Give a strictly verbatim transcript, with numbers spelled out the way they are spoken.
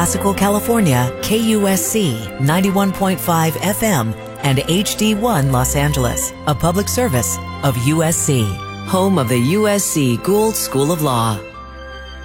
Classical California, K U S C ninety-one point five F M and H D one Los Angeles, a public service of U S C, home of the U S C Gould School of Law.